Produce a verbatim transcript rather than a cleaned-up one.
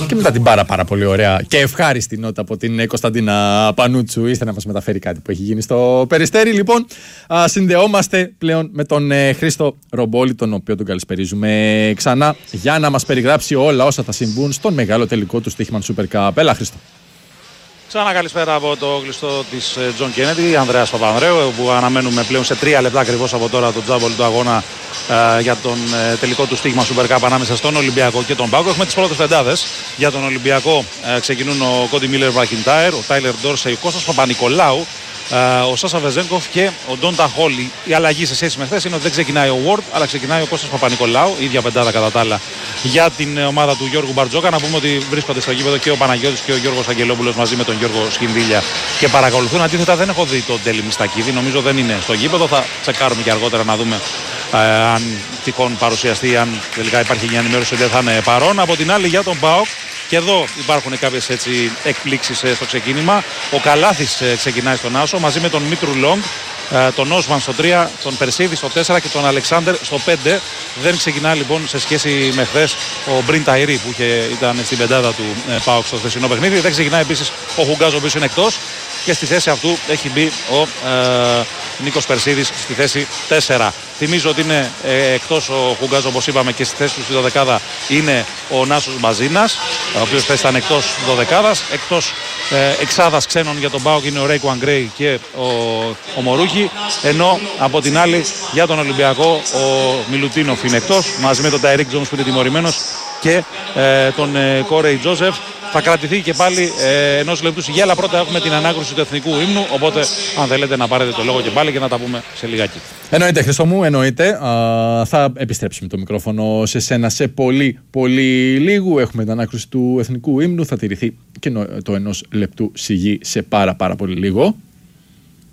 Και μετά την πάρα πάρα πολύ ωραία και ευχάριστη νότα από την Κωνσταντίνα Πανούτσου, ήθελε να μας μεταφέρει κάτι που έχει γίνει στο Περιστέρι. Λοιπόν, α, συνδεόμαστε πλέον με τον ε, Χρήστο Ρομπόλη, τον οποίο τον καλησπερίζουμε ξανά για να μας περιγράψει όλα όσα θα συμβούν στον μεγάλο τελικό του Stoichmann Super Cup. Έλα, Χρήστο. Ξανά καλησπέρα από το κλειστό της Τζον Κέννεντι, Ανδρέας Παπανδρέου, που αναμένουμε πλέον σε τρία λεπτά ακριβώς από τώρα το τζάμπολ του αγώνα ε, για τον ε, τελικό του Stoichmann Super Cup ανάμεσα στον Ολυμπιακό και τον ΠΑΟΚ. Έχουμε τις πρώτες πεντάδες. Για τον Ολυμπιακό ε, ξεκινούν ο Κόντι Μίλλερ Μακιντάιρ, ο Τάιλερ Ντόρσεϊ, ο Κώστας Παπα-Νικολάου, ο Σάσα Βεζένκοφ και ο Ντόντα Χόλι. Η αλλαγή σε σχέση με χθες είναι ότι δεν ξεκινάει ο Ward, αλλά ξεκινάει ο Κώστας Παπα-Νικολάου, η ίδια πεντάδα κατά τα άλλα για την ομάδα του Γιώργου Μπαρτζόκα. Να πούμε ότι βρίσκονται στο γήπεδο και ο Παναγιώτης και ο Γιώργος Αγγελόπουλος μαζί με τον Γιώργο Σχινδύλια και παρακολουθούν. Αντίθετα, δεν έχω δει τον Τέλη Μιστακίδη, νομίζω δεν είναι στο γήπεδο. Θα τσεκάρουμε και αργότερα να δούμε ε, αν τυχόν παρουσιαστεί, αν τελικά υπάρχει μια ενημέρωση ότι δεν θα είναι παρόν. Από την άλλη, για τον ΠΑΟΚ. Και εδώ υπάρχουν κάποιες έτσι εκπλήξεις στο ξεκίνημα. Ο Καλάθης ξεκινάει στον άσο μαζί με τον Μήτρου Λόγκ, τον Όσμαν στο τρία, τον Περσίδη στο τέσσερα και τον Αλεξάνδερ στο πέντε. Δεν ξεκινά λοιπόν σε σχέση με χθες ο Μπριν Ταϊρή που είχε, ήταν στην πεντάδα του ε, ΠΑΟΚ στο χθεσινό παιχνίδι. Δεν ξεκινάει επίσης ο Χουγκάζ, ο οποίος είναι εκτός. Και στη θέση αυτού έχει μπει ο ε, Νίκος Περσίδης στη θέση τέσσερα. Θυμίζω ότι είναι ε, εκτός ο Χουγκάζ, όπως είπαμε, και στη θέση του στη δωδεκάδα είναι ο Νάσος Μπαζίνας, ο οποίος θα ήταν εκτός δωδεκάδας. Εκτός ε, εξάδας ξένων για τον ΠΑΟΚ είναι ο Ρέικο Αγκρέι και ο, ο Μορούχη. Ενώ από την άλλη για τον Ολυμπιακό ο Μιλουτίνοφ είναι εκτός, μαζί με τον Ταϊρίκ Τζόνς που είναι τιμωρημένος και ε, τον ε, Κόρεϊ Τζόζεφ. Θα κρατηθεί και πάλι ε, ενός λεπτού σιγή, αλλά πρώτα έχουμε την ανάγνωση του εθνικού ύμνου. Οπότε, αν θέλετε, να πάρετε το λόγο και πάλι και να τα πούμε σε λιγάκι. Εννοείται, Χρήστο μου, εννοείται. Α, θα επιστρέψουμε το μικρόφωνο σε σένα σε πολύ, πολύ λίγο. Έχουμε την ανάγνωση του εθνικού ύμνου. Θα τηρηθεί και το ενός λεπτού σιγή σε πάρα, πάρα πολύ λίγο.